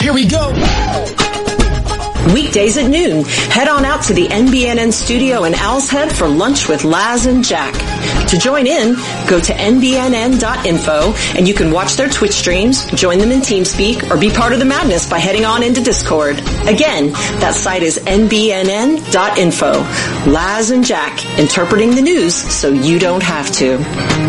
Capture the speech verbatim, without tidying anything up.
Here we go. Weekdays at noon, head on out to the N B N N studio in Owl's Head for lunch with Laz and Jack. To join in, go to N B N N dot info and you can watch their Twitch streams, join them in TeamSpeak, or be part of the madness by heading on into Discord. Again, that site is N B N N dot info. Laz and Jack, interpreting the news so you don't have to.